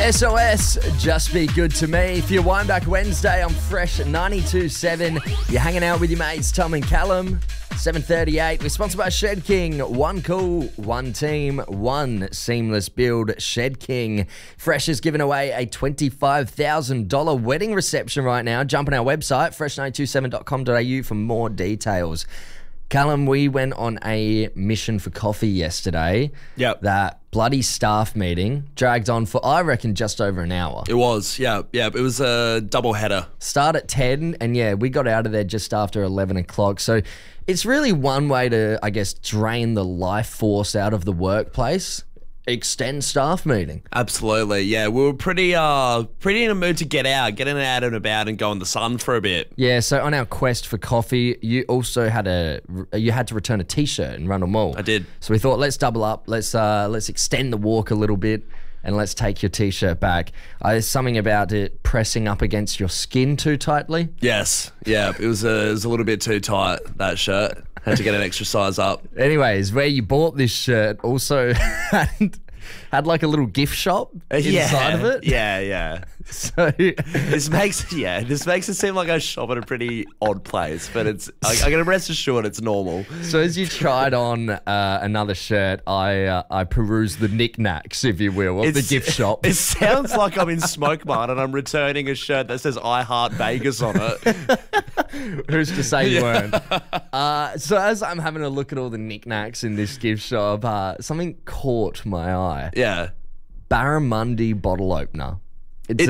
SOS, Just Be Good to Me. For your Wind Back Wednesday on Fresh 92.7, you're hanging out with your mates Tom and Callum. 7:38. We're sponsored by Shed King. One cool, one team, one seamless build. Shed King. Fresh is giving away a $25,000 wedding reception right now. Jump on our website, fresh927.com.au for more details. Callum, we went on a mission for coffee yesterday. Yep. That bloody staff meeting dragged on for, I reckon, just over an hour. It was, yeah. It was a double header. Start at 10, and yeah, we got out of there just after 11 o'clock. So it's really one way to, I guess, drain the life force out of the workplace. Extend staff meeting. Absolutely, yeah. We were pretty in a mood to get out and about and go in the sun for a bit. Yeah, so on our quest for coffee, you also had to return a t-shirt in Rundle Mall. I did. So we thought, let's double up. Let's extend the walk a little bit, and let's take your t-shirt back. There's something about it pressing up against your skin too tightly. Yes, yeah. It was a little bit too tight, that shirt. Had to get an extra size up. Anyways, where you bought this shirt also had like a little gift shop inside of it. Yeah. So this makes it seem like I shop at a pretty odd place, but I can rest assured it's normal. So as you tried on another shirt, I perused the knickknacks, if you will, of the gift shop. It sounds like I'm in Smoke Mart and I'm returning a shirt that says I Heart Vegas on it. Who's to say you weren't? So as I'm having a look at all the knickknacks in this gift shop, something caught my eye. Yeah. Barramundi bottle opener. It's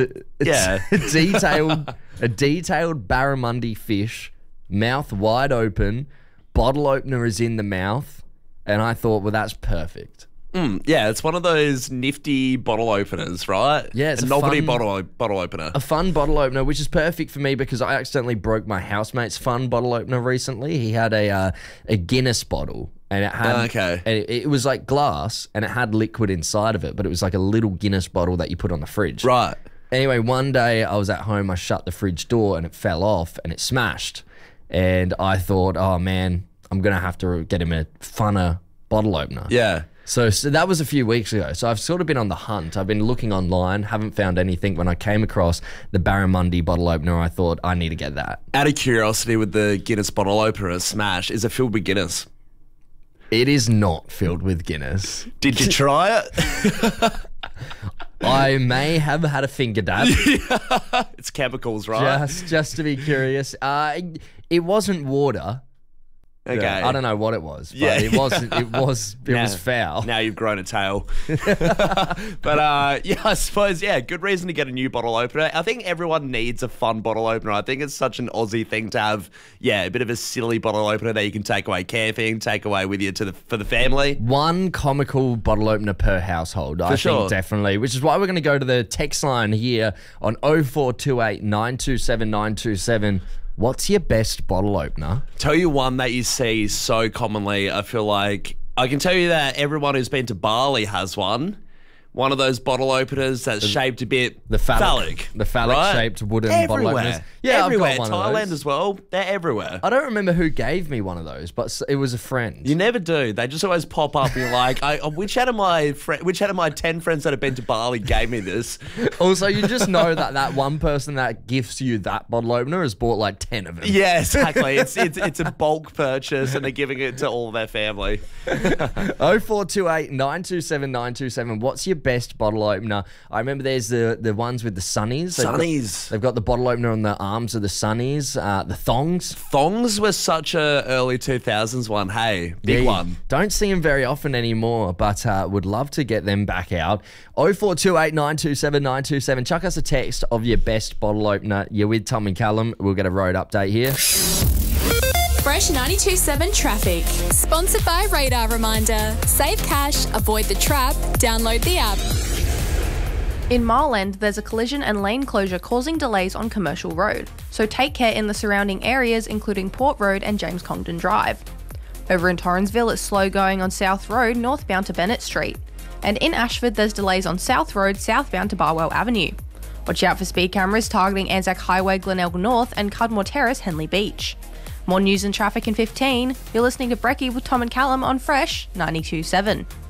a detailed barramundi fish, mouth wide open, bottle opener is in the mouth, and I thought, well, that's perfect. Yeah, it's one of those nifty bottle openers, right? Yeah, it's a novelty bottle opener. A fun bottle opener, which is perfect for me because I accidentally broke my housemate's fun bottle opener recently. He had a Guinness bottle. And it had, it was like glass, and it had liquid inside of it, but it was like a little Guinness bottle that you put on the fridge. Right. Anyway, one day I was at home, I shut the fridge door, and it fell off, and it smashed. And I thought, oh man, I'm going to have to get him a funner bottle opener. Yeah. So that was a few weeks ago. So I've sort of been on the hunt. I've been looking online, haven't found anything. When I came across the Barramundi bottle opener, I thought, I need to get that. Out of curiosity, with the Guinness bottle opener smash, is it filled with Guinness? It is not filled with Guinness. Did you try it? I may have had a finger dab. It's chemicals, right? Just to be curious. It wasn't water. Okay. I don't know what it was, but it wasn't. It was foul. Now you've grown a tail. But I suppose, good reason to get a new bottle opener. I think everyone needs a fun bottle opener. I think it's such an Aussie thing to have, a bit of a silly bottle opener that you can take away camping, take away with you for the family. One comical bottle opener per household, I think, definitely. Which is why we're going to go to the text line here on 0428 927 927. What's your best bottle opener? Tell you one that you see so commonly. I feel like I can tell you that everyone who's been to Bali has one. One of those bottle openers that's shaped a bit phallic. The phallic-shaped wooden bottle openers. Yeah, everywhere. I've got one Thailand of those as well. They're everywhere. I don't remember who gave me one of those, but it was a friend. You never do. They just always pop up and you're like, which out of my 10 friends that have been to Bali gave me this? Also, you just know that one person that gifts you that bottle opener has bought like 10 of them. Yeah, exactly. It's a bulk purchase and they're giving it to all their family. 0428 927 927. What's your best bottle opener? I remember there's the ones with the sunnies. They've got the bottle opener on the arms of the sunnies. The thongs. Thongs were such a early 2000s one. Hey, big one. Don't see them very often anymore, but would love to get them back out. 0428 927 927. Chuck us a text of your best bottle opener. You're with Tom and Callum. We'll get a road update here. Fresh 92.7 traffic. Sponsored by Radar Reminder. Save cash, avoid the trap, download the app. In Mile End, there's a collision and lane closure causing delays on Commercial Road, so take care in the surrounding areas including Port Road and James Congdon Drive. Over in Torrensville, it's slow going on South Road northbound to Bennett Street. And in Ashford, there's delays on South Road southbound to Barwell Avenue. Watch out for speed cameras targeting Anzac Highway, Glenelg North and Cudmore Terrace, Henley Beach. More news and traffic in 15. You're listening to Brekkie with Tom and Callum on Fresh 92.7.